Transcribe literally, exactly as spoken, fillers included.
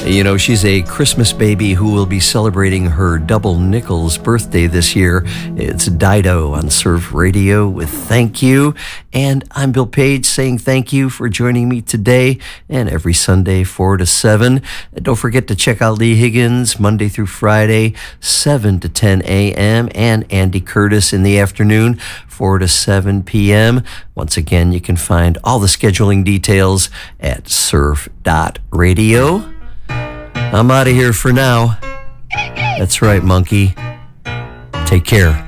You know, she's a Christmas baby who will be celebrating her double nickels birthday this year. It's Dido on Surf Radio with Thank You. And I'm Bill Page saying thank you for joining me today and every Sunday, four to seven. And don't forget to check out Lee Higgins Monday through Friday, seven to ten a.m. and Andy Curtis in the afternoon, four to seven p.m. Once again, you can find all the scheduling details at surf dot radio. I'm out of here for now. That's right, monkey. Take care.